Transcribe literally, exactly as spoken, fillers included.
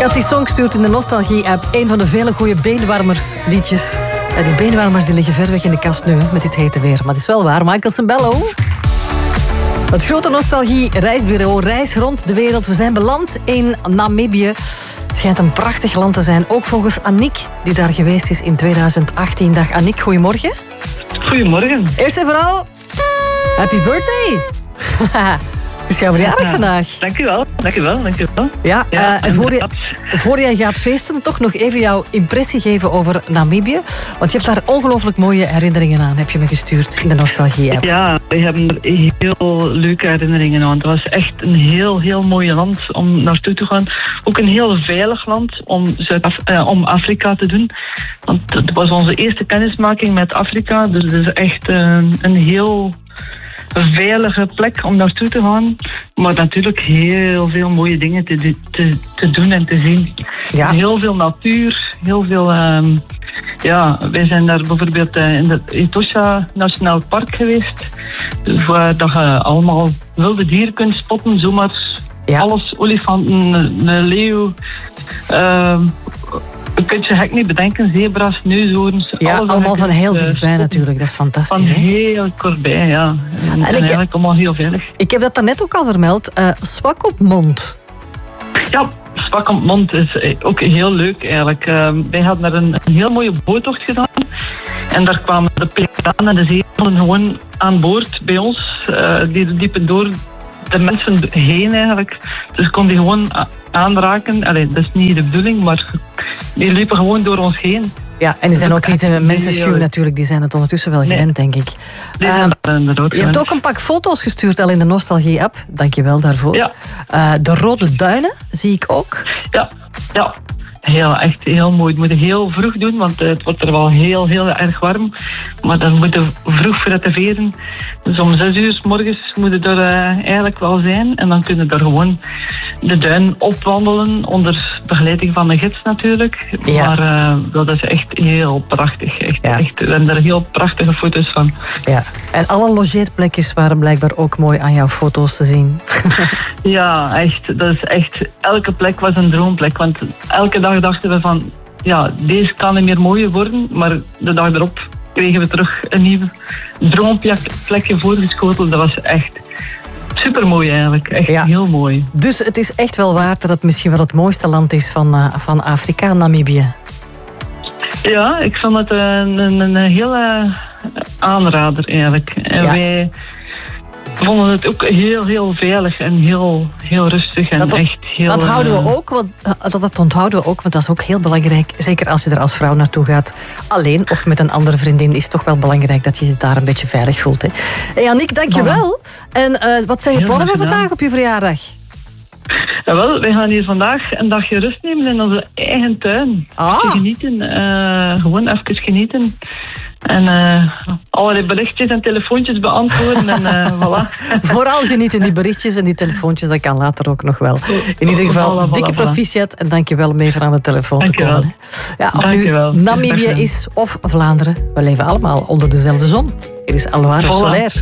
Cathy Song stuurt in de Nostalgie-app een van de vele goede beenwarmersliedjes. Ja, die beenwarmers die liggen ver weg in de kast nu met dit hete weer. Maar het is wel waar. Michael Sembello. Het grote Nostalgie-reisbureau reist rond de wereld. We zijn beland in Namibië. Het schijnt een prachtig land te zijn. Ook volgens Annick, die daar geweest is in tweeduizend achttien. Dag Annick, goedemorgen. Goedemorgen. Eerst en vooral, happy birthday. Het is jouw verjaardag vandaag. Dank u wel, dank u wel, dank u wel. Ja, ja uh, en voor, je, voor jij gaat feesten, toch nog even jouw impressie geven over Namibië. Want je hebt daar ongelooflijk mooie herinneringen aan, heb je me gestuurd in de Nostalgie-app. Ja, we hebben er heel leuke herinneringen aan. Het was echt een heel, heel mooi land om naartoe te gaan. Ook een heel veilig land om, Zuid-Af- uh, om Afrika te doen. Want het was onze eerste kennismaking met Afrika. Dus het is echt uh, een heel... een veilige plek om naartoe te gaan. Maar natuurlijk heel veel mooie dingen te, te, te doen en te zien. Ja. Heel veel natuur, heel veel... Um, ja, wij zijn daar bijvoorbeeld uh, in het Etosha Nationaal Park geweest. Waar dat je allemaal wilde dieren kunt spotten. Zomaar ja. Alles, olifanten, een leeuw... Uh, Je kunt je gek niet bedenken, zebra's, neushoorns. Ja, allemaal van heel dichtbij natuurlijk, dat is fantastisch. Van heel kortbij, ja. En, en, en eigenlijk ik, allemaal heel veilig. Ik heb dat daarnet ook al vermeld, uh, Swakopmund. Ja, Swakopmund is ook heel leuk eigenlijk. Uh, wij hadden er een, een heel mooie boottocht gedaan. En daar kwamen de pelikaan en de zeehonden gewoon aan boord bij ons. Uh, die liepen door de mensen heen eigenlijk. Dus kon die gewoon aanraken. Allee, dat is niet de bedoeling, maar die liepen gewoon door ons heen. Ja, en die zijn ook niet mensenschuw natuurlijk. Die zijn het ondertussen wel gewend, nee. denk ik. Uh, je hebt ook een pak foto's gestuurd al in de Nostalgie-app. Dank je wel daarvoor. Ja. Uh, de Rode Duinen zie ik ook. Ja, ja. Heel, echt heel mooi. Het moet je heel vroeg doen, want het wordt er wel heel, heel erg warm. Maar dan moet je vroeg reserveren. Dus om zes uur 's morgens moet je er uh, eigenlijk wel zijn. En dan kunnen we daar gewoon de duin opwandelen, onder begeleiding van de gids natuurlijk. Ja. Maar uh, dat is echt heel prachtig. Echt, ja. echt, we hebben er heel prachtige foto's van. Ja. En alle logeerplekjes waren blijkbaar ook mooi aan jouw foto's te zien. Ja, echt. Dat is echt. Elke plek was een droomplek. Want elke dag dachten we van, ja, deze kan niet meer mooier worden. Maar de dag erop kregen we terug een nieuw droomplekje voorgeschoteld. Dat was echt supermooi eigenlijk. Echt ja. heel mooi. Dus het is echt wel waar dat het misschien wel het mooiste land is van, uh, van Afrika, Namibië. Ja, ik vond het een, een, een hele aanrader eigenlijk. En ja. wij vonden het ook heel, heel veilig en heel, heel rustig en dat, echt heel... Dat houden we ook, want, dat, dat onthouden we ook, want dat is ook heel belangrijk. Zeker als je er als vrouw naartoe gaat, alleen of met een andere vriendin, is het toch wel belangrijk dat je je daar een beetje veilig voelt. Hè. Hey Annick, dank je wel. En uh, wat zijn je plannen voor vandaag op je verjaardag? Jawel, wij gaan hier vandaag een dagje rust nemen in onze eigen tuin. Ah. Even genieten, uh, gewoon even genieten. En uh, allerlei berichtjes en telefoontjes beantwoorden. En uh, voilà. Vooral genieten die berichtjes en die telefoontjes, dat kan later ook nog wel. In ieder geval, voilà, voilà, dikke proficiat en dank je wel om even aan de telefoon dank te komen. Ja, of dank nu Namibië is of Vlaanderen, we leven allemaal onder dezelfde zon. Hier is Alvaro voilà. Soler.